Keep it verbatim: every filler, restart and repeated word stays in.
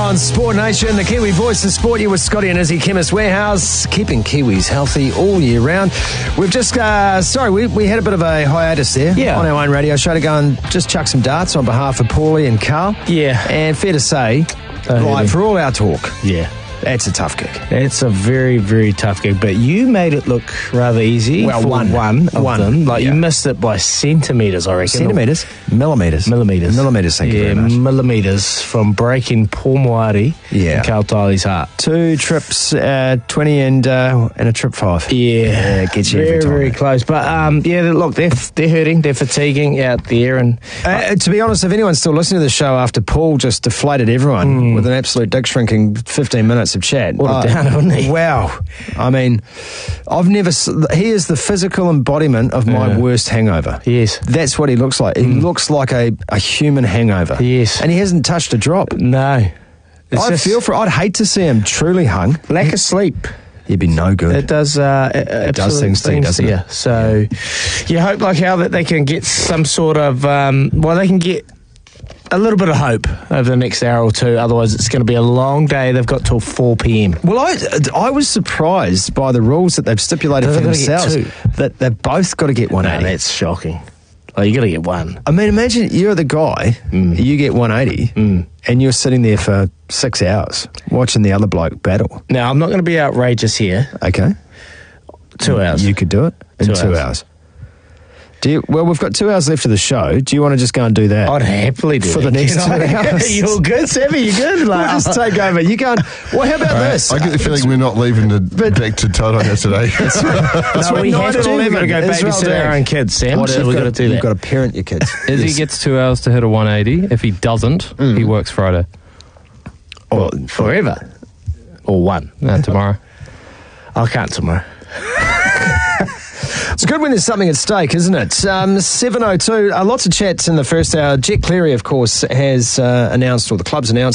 on Sport Nation, the Kiwi voice of sport. You with Scotty and Izzy, Chemist Warehouse, keeping Kiwis healthy all year round. We've just, uh, sorry, we, we had a bit of a hiatus there yeah. on our own radio show to go and just chuck some darts on behalf of Paulie and Carl. Yeah. And fair to say, like, for all our talk, yeah, that's a tough gig. It's a very, very tough gig, but you made it look rather easy. Well, for one. One of one. them. Like, yeah. you missed it by centimetres, I reckon. Centimetres? Millimetres. Millimetres. Millimetres, thank yeah, you very much. millimetres from breaking Paul Moati yeah. and Carl Tiley's heart. Two trips, uh, twenty and uh, and a trip five. Yeah. yeah it gets you very, every time. very close. But, um, yeah, look, they're, they're hurting, they're fatiguing out there. And uh, to be honest, if anyone's still listening to the show after Paul just deflated everyone mm. with an absolute dick shrinking fifteen minutes of chat. What a downer, wasn't he? Wow. I mean, I've never... He is the physical embodiment of my yeah. worst hangover. Yes. That's what he looks like. He mm. looks like a, a human hangover. Yes. And he hasn't touched a drop. No. It's I just feel for... I'd hate to see him truly hung. Lack of sleep. He'd be no good. It does. Uh, it, it does things to you, doesn't yeah. it? So, you hope like how that they can get some sort of. Um, well, they can get a little bit of hope over the next hour or two. Otherwise, it's going to be a long day. They've got till four p.m. Well, I I was surprised by the rules that they've stipulated They've for themselves that they've both got to get one eighty. No, that's shocking. Oh, you got to get one. I mean, imagine you're the guy, mm. you get one eighty, mm. and you're sitting there for six hours watching the other bloke battle. Now, I'm not going to be outrageous here. Okay. Two hours. You could do it in two, two hours. hours. Do you, well, we've got two hours left of the show. Do you want to just go and do that? I'd happily do for it. the next two hours. You're good, Sammy. You're good. Like, we'll just take over. You go. And, well, how about right. this? I get the feeling we're not leaving the, but, back to Tauranga today. That's right. That's no, we have to. We've got to go babysit our own kids, Sam. What so we've got to do that. You've got to parent your kids. Izzy yes. gets two hours to hit a one eighty. If he doesn't, mm. he works Friday. Or forever. Or one. No, tomorrow. I can't tomorrow. It's good when there's something at stake, isn't it? Um, seven oh two, uh, lots of chats in the first hour. Jet Cleary, of course, has uh, announced, or the club's announced,